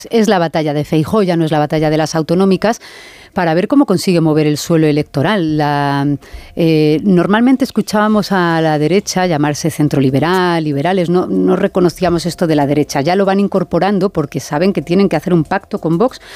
Es la batalla de Feijóo, ya no es la batalla de las autonómicas, para ver cómo consigue mover el suelo electoral. Normalmente escuchábamos a la derecha llamarse centroliberal, liberales, no reconocíamos esto de la derecha. Ya lo van incorporando porque saben que tienen que hacer un pacto con Vox